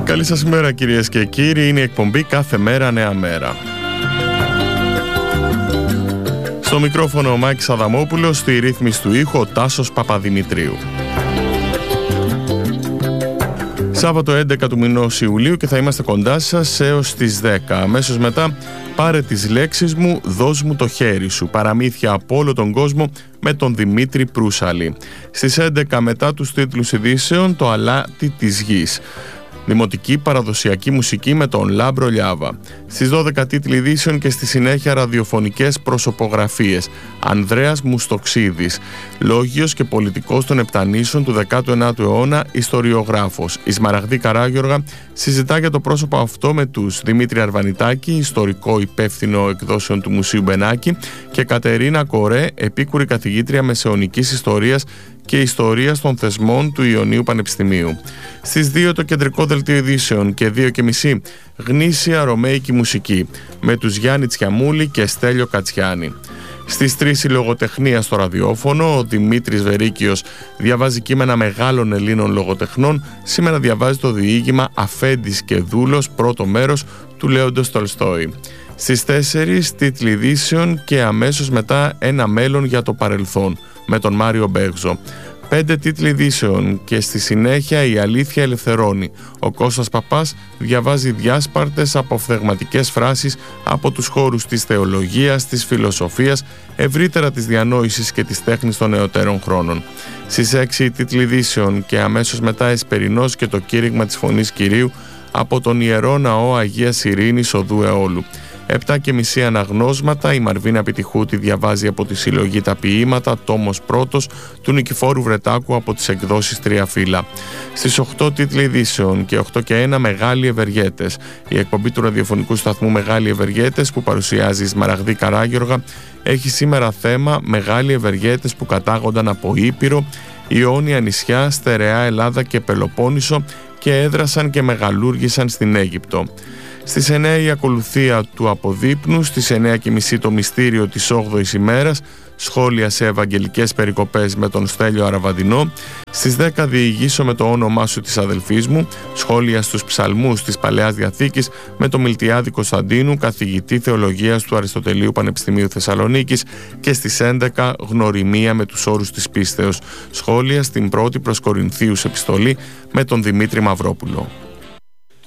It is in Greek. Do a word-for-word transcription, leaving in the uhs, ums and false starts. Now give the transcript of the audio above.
Καλή σας ημέρα κυρίες και κύριοι, είναι η εκπομπή Κάθε Μέρα Νέα Μέρα. Στο μικρόφωνο ο Μάκης Αδαμόπουλος, στη ρύθμιση του ήχου ο Τάσος Παπαδημητρίου. Σάββατο έντεκα του μηνός Ιουλίου και θα είμαστε κοντά σας έως τις δέκα. Αμέσως μετά πάρε τις λέξεις μου, δώσ' μου το χέρι σου. Παραμύθια από όλο τον κόσμο με τον Δημήτρη Προύσαλη. Στις έντεκα μετά τους τίτλους ειδήσεων, το αλάτι της γης. Δημοτική παραδοσιακή μουσική με τον Λάμπρο Λιάβα. Στις δώδεκα τίτλοι ειδήσεων και στη συνέχεια ραδιοφωνικές προσωπογραφίες. Ανδρέας Μουστοξίδης, λόγιος και πολιτικός των Επτανήσων του δέκατου ενάτου αιώνα, ιστοριογράφος. Η Σμαραγδή Καράγιοργα συζητά για το πρόσωπο αυτό με τους Δημήτρη Αρβανιτάκη, ιστορικό υπεύθυνο εκδόσεων του Μουσείου Μπενάκη, και Κατερίνα Κορέ, επίκουρη καθηγήτρια μεσαιωνικής ιστορίας και ιστορίας των θεσμών του Ιωνίου Πανεπιστημίου. Στις δύο το κεντρικό δελτίο ειδήσεων και δύο και μισή γνήσια ρωμαϊκή μουσική με τους Γιάννη Τσιαμούλη και Στέλιο Κατσιάνη. Στις τρεις η λογοτεχνία στο ραδιόφωνο, ο Δημήτρης Βερίκιος διαβάζει κείμενα μεγάλων Ελλήνων λογοτεχνών. Σήμερα διαβάζει το διήγημα «Αφέντης και δούλος», πρώτο μέρος του Λέοντος Τολστόη. Στις τέσσερις τίτλοι ειδήσεων και αμέσως μετά ένα μέλλον για το παρελθόν με τον Μάριο Μπέγζο. Πέντε τίτλοι ειδήσεων και στη συνέχεια η αλήθεια ελευθερώνει. Ο Κώστας Παπάς διαβάζει διάσπαρτες αποφθεγματικές φράσεις από τους χώρους της θεολογίας, της φιλοσοφίας, ευρύτερα της διανόησης και της τέχνης των νεωτέρων χρόνων. Στις έξι οι τίτλοι ειδήσεων και αμέσως μετά Εσπερινός και το κήρυγμα της Φωνής Κυρίου από τον Ιερό Ναό Αγίας Ειρήνης Οδού Αιώλου. Επτά και μισή αναγνώσματα, η Μαρβίνα Πιτιχούτη διαβάζει από τη συλλογή «Τα ποίηματα», τόμος πρώτος του Νικηφόρου Βρετάκου από τις εκδόσεις Τριαφύλλα. Στις οκτώ τίτλοι ειδήσεων και οκτώ και ένα Μεγάλοι Ευεργέτες. Η εκπομπή του ραδιοφωνικού σταθμού Μεγάλοι Ευεργέτες που παρουσιάζει η Σμαραγδή Καράγιοργα έχει σήμερα θέμα Μεγάλοι Ευεργέτες που κατάγονταν από Ήπειρο, Ιόνια νησιά, Στερεά Ελλάδα και Πελοπόννησο και έδρασαν και μεγαλούργησαν στην Αίγυπτο. Στις εννέα η ακολουθία του Αποδείπνου, στις εννέα και μισή το μυστήριο της όγδοης ημέρας, σχόλια σε ευαγγελικές περικοπές με τον Στέλιο Αραβαντινό. Στις δέκα διηγήσω με το όνομά σου της αδελφής μου, σχόλια στους ψαλμούς της Παλαιάς Διαθήκης με τον Μιλτιάδη Κωνσταντίνου, καθηγητή θεολογίας του Αριστοτελείου Πανεπιστημίου Θεσσαλονίκης, και στις έντεκα γνωριμία με τους όρους της πίστεως, σχόλια στην πρώτη προς Κορινθίους επιστολή με τον Δημήτρη Μαυρόπουλο.